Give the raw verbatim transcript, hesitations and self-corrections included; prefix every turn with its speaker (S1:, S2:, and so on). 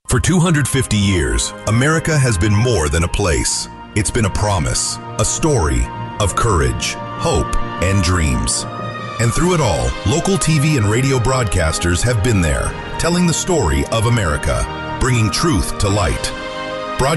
S1: For two hundred fifty years, America has been more than a place. It's been a promise, a story of courage, hope, and dreams. And through it all, local T V and radio broadcasters have been there, telling the story of America, bringing truth to light.